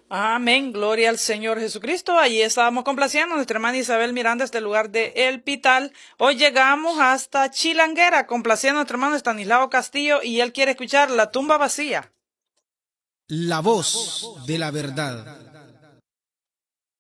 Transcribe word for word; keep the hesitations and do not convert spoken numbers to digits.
Amén, gloria al Señor Jesucristo. Allí estábamos complaciendo a nuestra hermana Isabel Miranda desde el lugar de El Pital. Hoy llegamos hasta Chilanguera, complaciendo a nuestro hermano Estanislao Castillo, y él quiere escuchar La Tumba Vacía. La voz de la verdad.